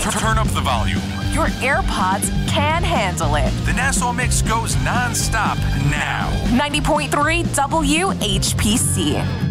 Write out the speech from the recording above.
Turn up the volume. Your AirPods can handle it. The Nassau Mix goes non-stop now. 90.3 WHPC.